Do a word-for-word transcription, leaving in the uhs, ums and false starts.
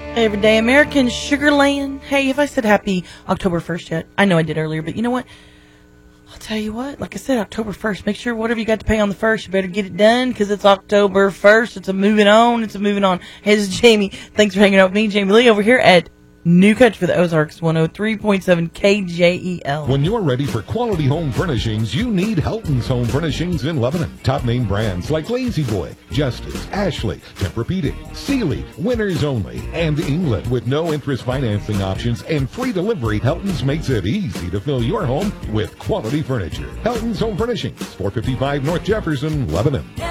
Everyday American, Sugarland. Hey, have I said happy October first yet? I know I did earlier, but you know what? I'll tell you what. Like I said, October first. Make sure whatever you got to pay on the first, you better get it done because it's October first. It's a moving on. It's a moving on. Hey, this is Jamie. Thanks for hanging out with me, Jamie Lee, over here at New Country for the Ozarks, one oh three point seven K J E L. When you're ready for quality home furnishings, you need Helton's Home Furnishings in Lebanon. Top name brands like Lazy Boy, Justice, Ashley, Tempur-Pedic, Sealy, Winners Only, and England. With no interest financing options and free delivery, Helton's makes it easy to fill your home with quality furniture. Helton's Home Furnishings, four fifty-five North Jefferson, Lebanon.